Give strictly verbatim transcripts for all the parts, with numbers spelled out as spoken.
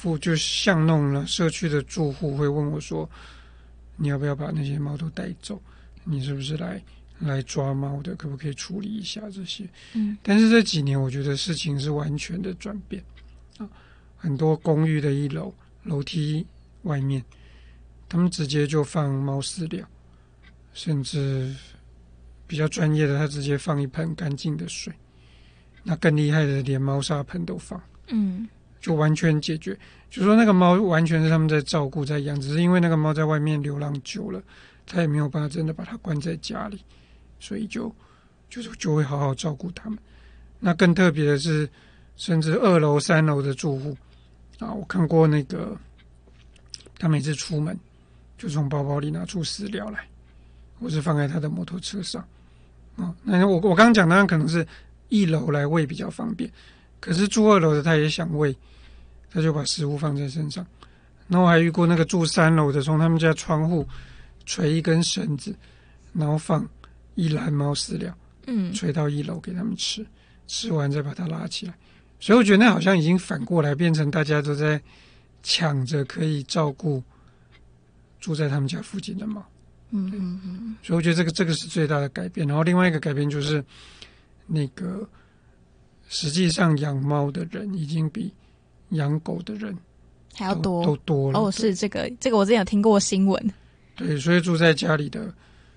附就巷弄了社区的住户会问我说，你要不要把那些猫都带走？你是不是来来抓猫的？可不可以处理一下这些？ 嗯， 但是这几年我觉得事情是完全的转变啊，很多公寓的一楼楼梯外面，他们直接就放猫饲料，甚至比较专业的，他直接放一盆干净的水。那更厉害的，连猫砂盆都放。 嗯， 就完全解决，就说那个猫完全是他们在照顾在养，只是因为那个猫在外面流浪久了，他也没有办法真的把它关在家里，所以就就是就会好好照顾它们。那更特别的是，甚至二楼三楼的住户啊，我看过那个他每次出门就从包包里拿出饲料来，或是放在他的摩托车上啊。那我我刚刚讲当然可能是一楼来喂比较方便，可是住二楼的他也想喂，他就把食物放在身上。然后我还遇过那个住三楼的，从他们家窗户垂一根绳子，然后放一篮猫饲料， 嗯， 垂到一楼给他们吃，吃完再把它拉起来。所以我觉得那好像已经反过来变成大家都在抢着可以照顾住在他们家附近的猫。 嗯嗯嗯， 所以我觉得这个这个是最大的改变。然后另外一个改变就是那个实际上养猫的人已经比养狗的人还要多都多了。 哦，是这个这个我之前有听过新闻。 对，所以住在家里的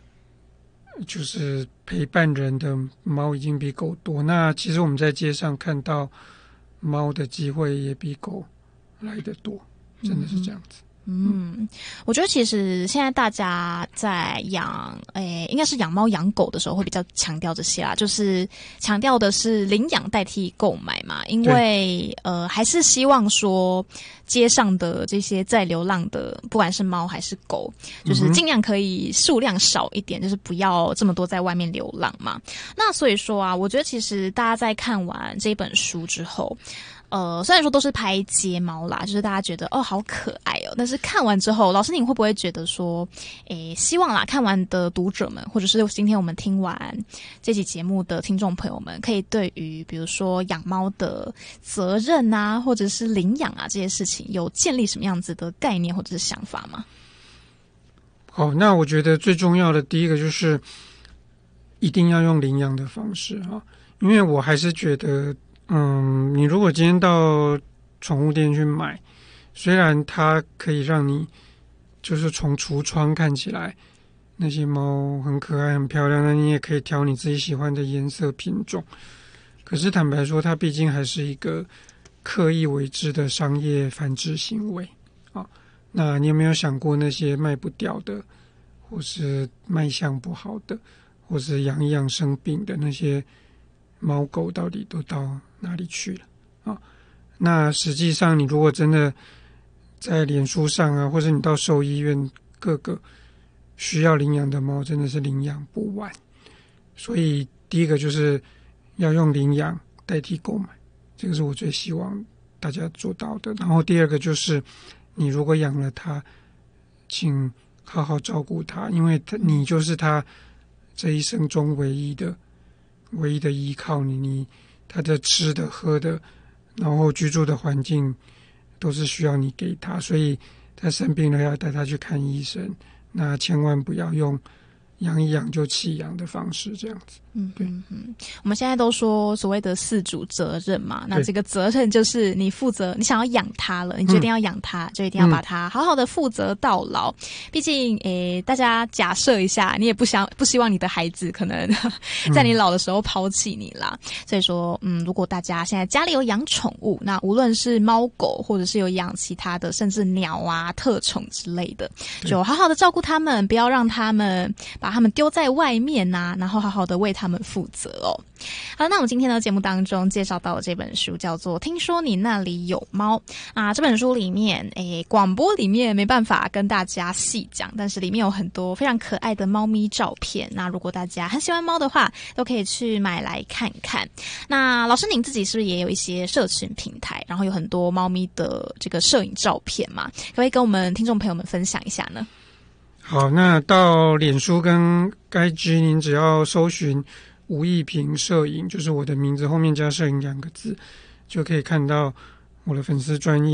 就是陪伴人的猫已经比狗多。那其实我们在街上看到猫的机会也比狗来得多，真的是这样子。 嗯，我觉得其实现在大家在养，诶，应该是养猫养狗的时候会比较强调这些啦，就是强调的是领养代替购买嘛，因为呃，还是希望说街上的这些在流浪的，不管是猫还是狗，就是尽量可以数量少一点，就是不要这么多在外面流浪嘛。那所以说啊，我觉得其实大家在看完这本书之后，呃，虽然说都是拍街猫啦，就是大家觉得哦好可爱哦，但是看完之后，老师你会不会觉得说，诶，希望啦看完的读者们，或者是今天我们听完这期节目的听众朋友们，可以对于比如说养猫的责任啊，或者是领养啊这些事情，有建立什么样子的概念或者是想法吗？ 好，那我觉得最重要的第一个就是一定要用领养的方式啊，因为我还是觉得。嗯，你如果今天到宠物店去买，虽然它可以让你就是从橱窗看起来那些猫很可爱很漂亮，那你也可以挑你自己喜欢的颜色品种，可是坦白说它毕竟还是一个刻意为之的商业繁殖行为啊。那你有没有想过那些卖不掉的，或是卖相不好的，或是养一养生病的那些猫狗到底都到哪里去了啊？那实际上你如果真的在脸书上啊，或者你到兽医院各个需要领养的猫，真的是领养不完。所以第一个就是要用领养代替购买，这个是我最希望大家做到的。然后第二个就是你如果养了它，请好好照顾它，因为它你就是它这一生中唯一的唯一的依靠，你你他的吃的喝的，然后居住的环境都是需要你给他，所以他生病了要带他去看医生，那千万不要用养一养就弃养的方式，这样子。 嗯，对，嗯，我们现在都说所谓的饲主责任嘛，那这个责任就是你负责，你想要养它了，你决定要养它，嗯、就一定要把它好好的负责到老。嗯、毕竟，诶，大家假设一下，你也不想不希望你的孩子可能在你老的时候抛弃你啦。嗯、所以说，嗯，如果大家现在家里有养宠物，那无论是猫狗，或者是有养其他的，甚至鸟啊、特宠之类的，就好好的照顾他们，不要让他们把他们丢在外面呐、啊，然后好好的为他们负责哦。好，那我们今天的节目当中介绍到的这本书叫做《听说你那里有猫》啊，这本书里面，诶，广播里面没办法跟大家细讲，但是里面有很多非常可爱的猫咪照片。那如果大家很喜欢猫的话，都可以去买来看看。那老师您自己是不是也有一些社群平台，然后有很多猫咪的这个摄影照片嘛？可不可以跟我们听众朋友们分享一下呢？ 好，那到脸书跟 I G， 您只要搜寻吴益平摄影，就是我的名字后面加摄影两个字，就可以看到我的粉丝专页。